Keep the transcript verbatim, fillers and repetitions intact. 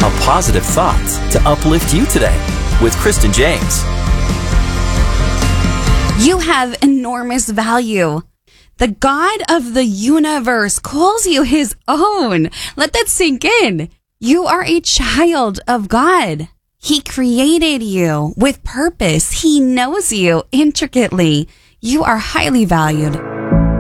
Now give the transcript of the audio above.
a positive thought to uplift you today with Kristen James. You have enormous value. The God of the universe calls you his own. Let that sink in. You are a child of God. He created you with purpose. He knows you intricately. You are highly valued.